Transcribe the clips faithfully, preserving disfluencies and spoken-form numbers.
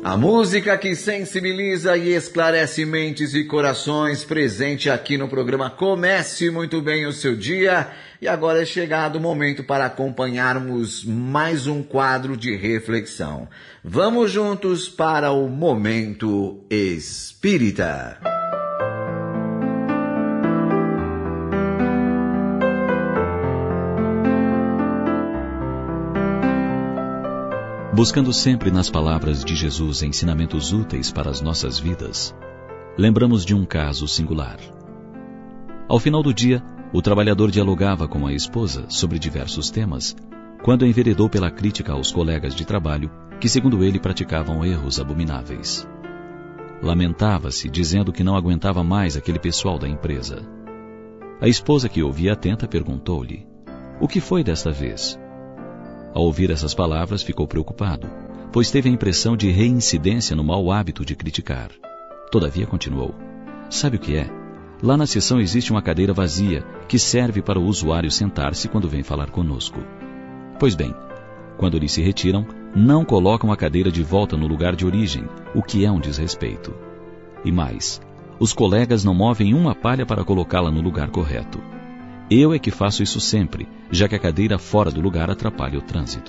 A música que sensibiliza e esclarece mentes e corações, presente aqui no programa Comece Muito Bem o Seu Dia. E agora é chegado o momento para acompanharmos mais um quadro de reflexão. Vamos juntos para o Momento Espírita. Buscando sempre nas palavras de Jesus ensinamentos úteis para as nossas vidas, lembramos de um caso singular. Ao final do dia, o trabalhador dialogava com a esposa sobre diversos temas, quando enveredou pela crítica aos colegas de trabalho que, segundo ele, praticavam erros abomináveis. Lamentava-se, dizendo que não aguentava mais aquele pessoal da empresa. A esposa, que ouvia atenta, perguntou-lhe: "O que foi desta vez?" Ao ouvir essas palavras, ficou preocupado, pois teve a impressão de reincidência no mau hábito de criticar. Todavia continuou: "Sabe o que é? Lá na seção existe uma cadeira vazia que serve para o usuário sentar-se quando vem falar conosco. Pois bem, quando eles se retiram, não colocam a cadeira de volta no lugar de origem, o que é um desrespeito. E mais, os colegas não movem uma palha para colocá-la no lugar correto. Eu é que faço isso sempre, já que a cadeira fora do lugar atrapalha o trânsito."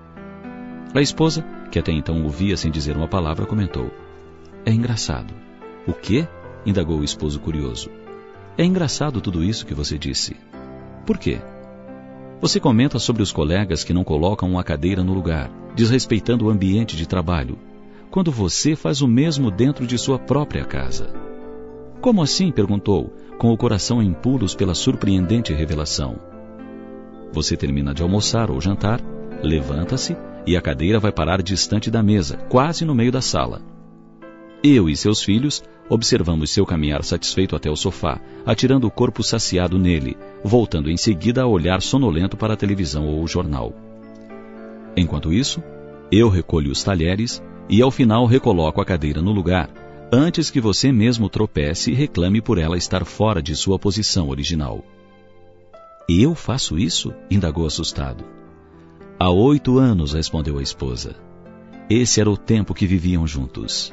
A esposa, que até então ouvia sem dizer uma palavra, comentou: "É engraçado." "O quê?" indagou o esposo curioso. "É engraçado tudo isso que você disse." "Por quê?" "Você comenta sobre os colegas que não colocam uma cadeira no lugar, desrespeitando o ambiente de trabalho, quando você faz o mesmo dentro de sua própria casa." "Como assim?" perguntou, com o coração em pulos pela surpreendente revelação. "Você termina de almoçar ou jantar, levanta-se e a cadeira vai parar distante da mesa, quase no meio da sala. Eu e seus filhos observamos seu caminhar satisfeito até o sofá, atirando o corpo saciado nele, voltando em seguida a olhar sonolento para a televisão ou o jornal. Enquanto isso, eu recolho os talheres e ao final recoloco a cadeira no lugar, antes que você mesmo tropece e reclame por ela estar fora de sua posição original." "Eu faço isso?" indagou assustado. "Há oito anos", respondeu a esposa. Esse era o tempo que viviam juntos.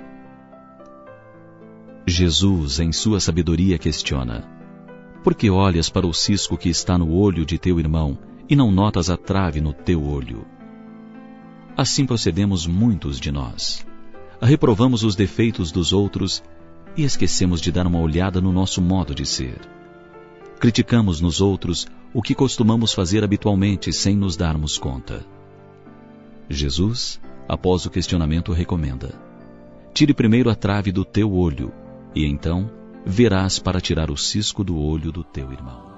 Jesus, em sua sabedoria, questiona: "Por que olhas para o cisco que está no olho de teu irmão e não notas a trave no teu olho?" Assim procedemos muitos de nós. Reprovamos os defeitos dos outros e esquecemos de dar uma olhada no nosso modo de ser. Criticamos nos outros o que costumamos fazer habitualmente sem nos darmos conta. Jesus, após o questionamento, recomenda: "Tire primeiro a trave do teu olho, e então verás para tirar o cisco do olho do teu irmão."